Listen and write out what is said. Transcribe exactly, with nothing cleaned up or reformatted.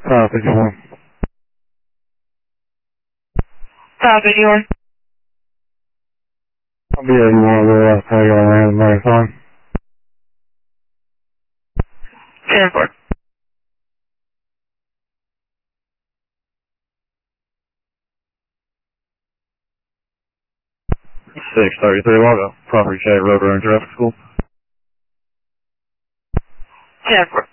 Uh, fifty-one. Uh, fifty-one. I'll be eighty-one over there. I'll tell you around the marathon. ten four. six thirty-three, log up. Property check, road runner, traffic school. ten four.